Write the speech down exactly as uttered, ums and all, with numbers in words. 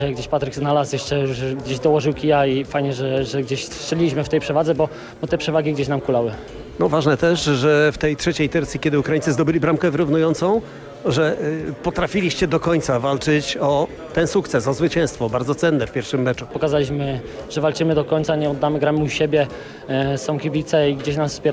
Gdzieś Patryk znalazł jeszcze, że gdzieś dołożył kija i fajnie, że, że gdzieś strzeliliśmy w tej przewadze, bo, bo te przewagi gdzieś nam kulały. No ważne też, że w tej trzeciej tercji, kiedy Ukraińcy zdobyli bramkę wyrównującą, że y, potrafiliście do końca walczyć o ten sukces, o zwycięstwo, bardzo cenne w pierwszym meczu. Pokazaliśmy, że walczymy do końca, nie oddamy, gramy u siebie, e, są kibice i gdzieś nas wspierają.